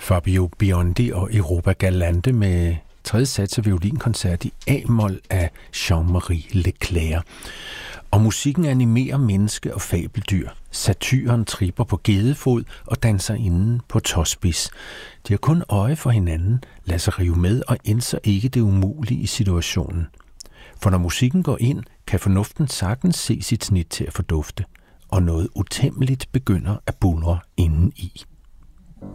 Fabio Biondi og Europa Galante med tredje sats af violinkoncert i A-mol af Jean-Marie Leclerc. Og musikken animerer menneske og fabeldyr. Satyren tripper på gedefod og danser inden på tåspids. De har kun øje for hinanden, lader sig rive med og indser ikke det umulige i situationen. For når musikken går ind, kan fornuften sagtens se sit snit til at fordufte, og noget utæmmeligt begynder at buldre indeni.